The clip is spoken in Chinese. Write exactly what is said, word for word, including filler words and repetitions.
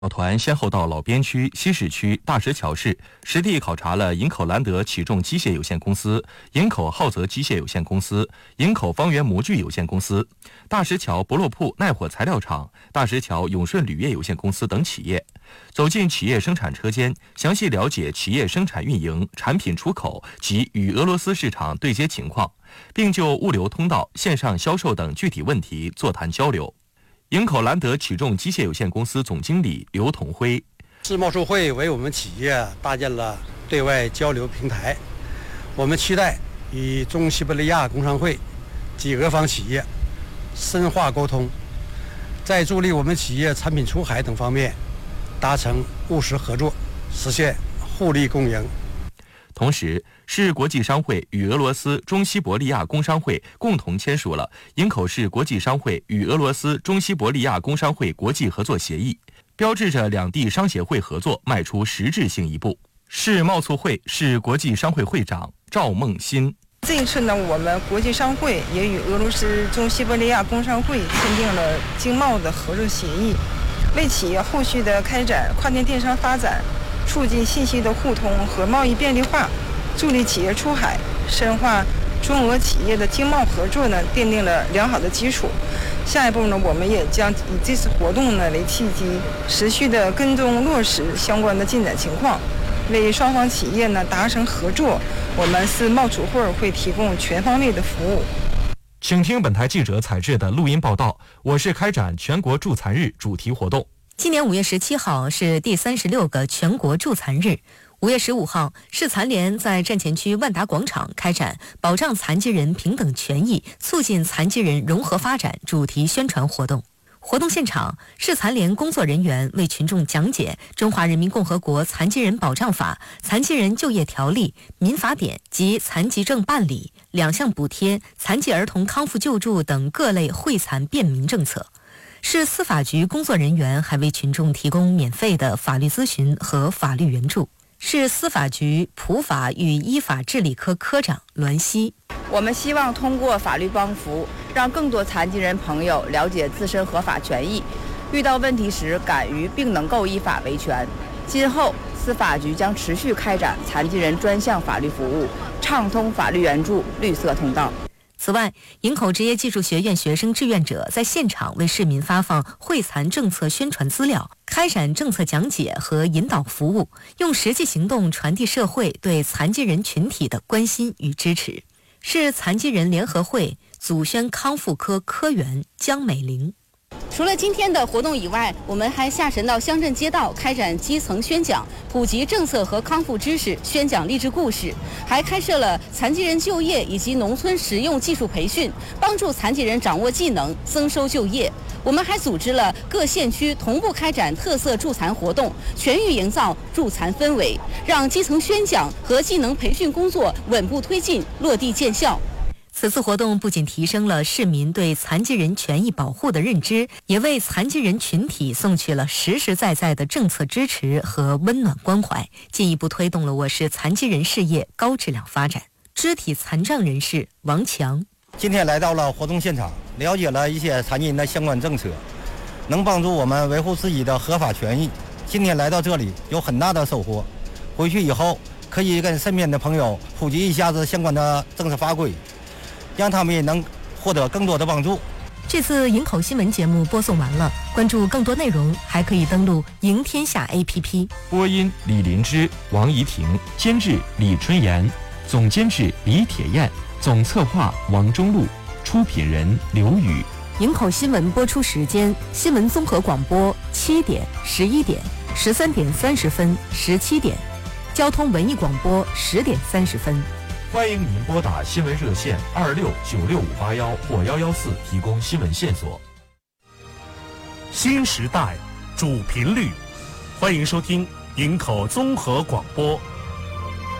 团先后到老边区、西市区、大石桥市实地考察了营口兰德启重机械有限公司、营口浩泽机械有限公司、营口方圆模具有限公司、大石桥博洛铺耐火材料厂、大石桥永顺铝业有限公司等企业，走进企业生产车间，详细了解企业生产运营、产品出口及与俄罗斯市场对接情况，并就物流通道、线上销售等具体问题座谈交流。营口兰德启重机械有限公司总经理刘同辉： 世贸促会为我们企业搭建了对外交流平台，我们期待与中西伯利亚工商会及俄方企业深化沟通，在助力我们企业产品出海等方面达成务实合作，实现互利共赢。 同时，市国际商会与俄罗斯中西伯利亚工商会共同签署了营口市国际商会与俄罗斯中西伯利亚工商会国际合作协议，标志着两地商协会合作迈出实质性一步。市贸促会市国际商会会长赵梦新： 这一次呢，我们国际商会也与俄罗斯中西伯利亚工商会签订了经贸的合作协议，为企业后续的开展跨境电商发展，促进信息的互通和贸易便利化，助力企业出海，深化中俄企业的经贸合作呢，奠定了良好的基础。下一步呢，我们也将以这次活动呢为契机，持续的跟踪落实相关的进展情况，为双方企业呢达成合作，我们市贸促会会提供全方位的服务。 请听本台记者采制的录音报道。我是开展全国助残日主题活动。 今年五月十七号是第三十六个全国助残日。五月十五号，市残联在站前区万达广场开展保障残疾人平等权益、促进残疾人融合发展主题宣传活动。活动现场，市残联工作人员为群众讲解《中华人民共和国残疾人保障法》、残疾人就业条例、民法典及残疾证办理、两项补贴、残疾儿童康复救助等各类惠残便民政策。市司法局工作人员还为群众提供免费的法律咨询和法律援助。市司法局普法与依法治理科科长栾希： 我们希望通过法律帮扶，让更多残疾人朋友了解自身合法权益，遇到问题时敢于并能够依法维权。今后司法局将持续开展残疾人专项法律服务，畅通法律援助绿色通道。 此外，营口职业技术学院学生志愿者在现场为市民发放惠残政策宣传资料，开展政策讲解和引导服务，用实际行动传递社会对残疾人群体的关心与支持。市残疾人联合会祖宣康复科科员江美玲： 除了今天的活动以外，我们还下沉到乡镇街道，开展基层宣讲，普及政策和康复知识，宣讲励志故事，还开设了残疾人就业以及农村实用技术培训，帮助残疾人掌握技能，增收就业。我们还组织了各县区同步开展特色助残活动，全域营造助残氛围，让基层宣讲和技能培训工作稳步推进，落地见效。 此次活动不仅提升了市民对残疾人权益保护的认知，也为残疾人群体送去了实实在在的政策支持和温暖关怀，进一步推动了我市残疾人事业高质量发展。肢体残障人士王强： 今天来到了活动现场，了解了一些残疾人的相关政策，能帮助我们维护自己的合法权益。今天来到这里有很大的收获，回去以后可以跟身边的朋友普及一下子相关的政策法规，让他们也能获得更多的帮助。 这次营口新闻节目播送完了，关注更多内容还可以登录赢天下 A P P。 播音李林芝、王怡婷，监制李春妍，总监制李铁燕，总策划王中路，出品人刘宇。 营口新闻播出时间：新闻综合广播七点、十一点、十三点三十分、十七点；交通文艺广播十点三十分。 欢迎您拨打新闻热线二六九六五八幺或幺幺四提供新闻线索。 新时代主频率，欢迎收听营口综合广播